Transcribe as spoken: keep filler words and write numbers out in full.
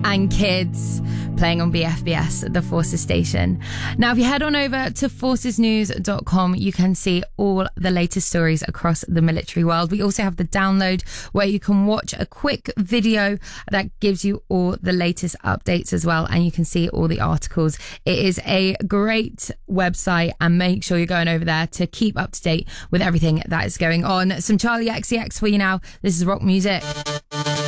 and Kids, playing on B F B S, the Forces station. Now, if you head on over to forces news dot com, you can see all the latest stories across the military world. We also have the download where you can watch a quick video that gives you all the latest updates as well, and you can see all the articles. It is a great website, and make sure you're going over there to keep up to date with everything that is going on. Some Charlie X C X for you now. This is rock music.